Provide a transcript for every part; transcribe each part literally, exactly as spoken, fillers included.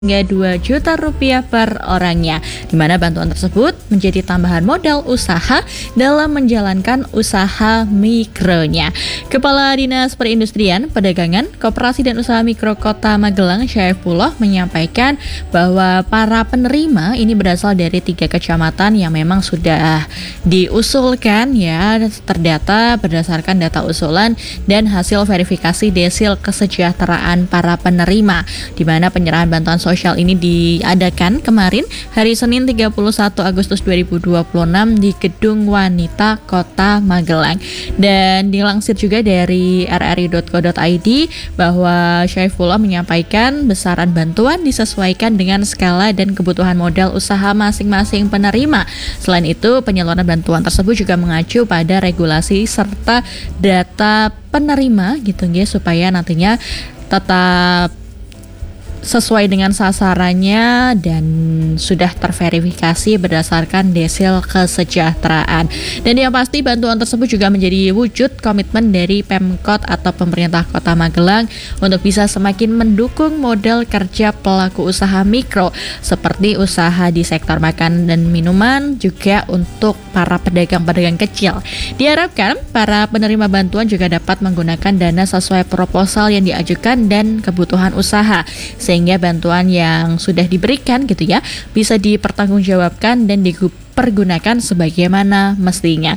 hingga dua juta rupiah per orangnya, di mana bantuan tersebut menjadi tambahan modal usaha dalam menjalankan usaha mikronya. Kepala Dinas Perindustrian, Perdagangan, Koperasi dan Usaha Mikro Kota Magelang, Syaifullah, menyampaikan bahwa para penerima ini berasal dari tiga kecamatan yang memang sudah diusulkan ya, terdata berdasarkan data usulan dan hasil verifikasi desil kesejahteraan para penerima, di mana penyerahan bantuan sosial sosial ini diadakan kemarin hari Senin tiga puluh satu Agustus dua ribu dua puluh enam di Gedung Wanita Kota Magelang. Dan dilansir juga dari r r i dot co dot i d bahwa Syaifullah menyampaikan besaran bantuan disesuaikan dengan skala dan kebutuhan modal usaha masing-masing penerima. Selain itu, penyaluran bantuan tersebut juga mengacu pada regulasi serta data penerima gitu ya, supaya nantinya tetap sesuai dengan sasarannya dan sudah terverifikasi berdasarkan desil kesejahteraan. Dan yang pasti bantuan tersebut juga menjadi wujud komitmen dari Pemkot atau pemerintah Kota Magelang untuk bisa semakin mendukung modal kerja pelaku usaha mikro seperti usaha di sektor makan dan minuman, juga untuk para pedagang-pedagang kecil. Diharapkan para penerima bantuan juga dapat menggunakan dana sesuai proposal yang diajukan dan kebutuhan usaha, sehingga bantuan yang sudah diberikan gitu ya bisa dipertanggungjawabkan dan dipergunakan sebagaimana mestinya.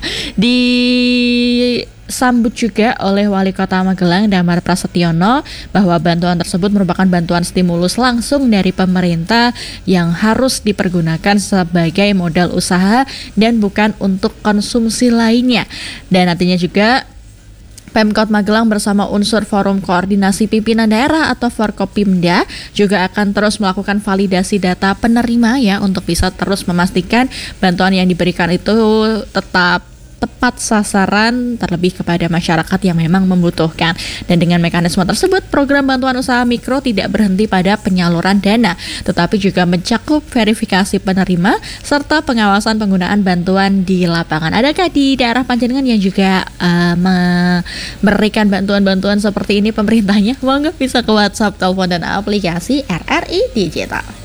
Disambut juga oleh Wali Kota Magelang, Damar Prasetyono, bahwa bantuan tersebut merupakan bantuan stimulus langsung dari pemerintah yang harus dipergunakan sebagai modal usaha dan bukan untuk konsumsi lainnya. Dan nantinya juga Pemkot Magelang bersama unsur Forum Koordinasi Pimpinan Daerah atau Forkopimda juga akan terus melakukan validasi data penerima ya, untuk bisa terus memastikan bantuan yang diberikan itu tetap tepat sasaran, terlebih kepada masyarakat yang memang membutuhkan. Dan dengan mekanisme tersebut, program bantuan usaha mikro tidak berhenti pada penyaluran dana, tetapi juga mencakup verifikasi penerima serta pengawasan penggunaan bantuan di lapangan. Adakah di daerah panjenengan yang juga uh, memberikan bantuan-bantuan seperti ini pemerintahnya? Monggo bisa ke WhatsApp, telepon, dan aplikasi R R I Digital.